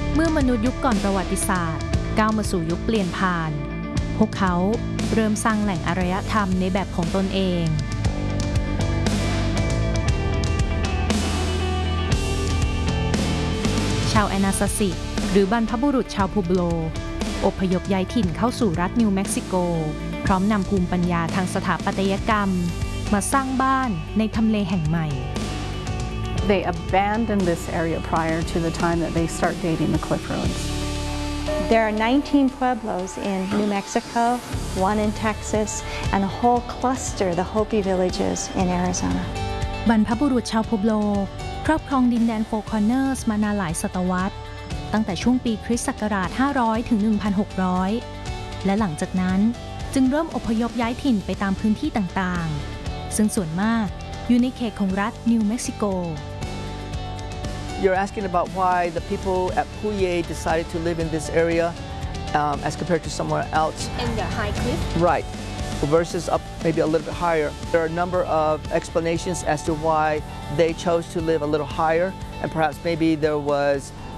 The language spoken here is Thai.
เมื่อมนุษย์ยุคก่อนประวัติศาสตร์ก้าวมาสู่ยุคเปลี่ยนผ่านพวกเขาเริ่มสร้างแหล่งอารยธรรมในแบบของตนเองชาวแอนาซาซิหรือบรรพบุรุษชาวพูโบโลอพยพย้ายถิ่นเข้าสู่รัฐนิวเม็กซิโกพร้อมนำภูมิปัญญาทางสถาปัตยกรรมมาสร้างบ้านในทำเลแห่งใหม่ They abandoned this area prior to the time that they start dating the cliff ruins. There are 19 pueblos in New Mexico, one in Texas, and a whole cluster, the Hopi villages in Arizona. บรรพบุรุษชาวพูโบโลครอบครองดินแดนโฟร์คอร์เนอร์สมานานหลายศตวรรษตั้งแต่ช่วงปีคริสต์ศักราช 500 ถึง 1,600 และหลังจากนั้นจึงเริ่มอพยพย้ายถิ่นไปตามพื้นที่ต่างๆซึ่งส่วนมากอยู่ในเขตของรัฐนิวเม็กซิโก You're asking about why the people at Puye decided to live in this area as compared to somewhere else. In the high cliff? Right. Versus up maybe a little bit higher. There are a number of explanations as to why they chose to live a little higher, and perhaps maybe there was